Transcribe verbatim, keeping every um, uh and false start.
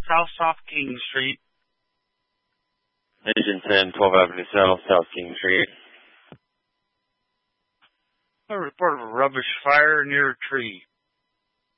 South South King Street. Agent ten, twelve Avenue South, South King Street. A report of a rubbish fire near a tree.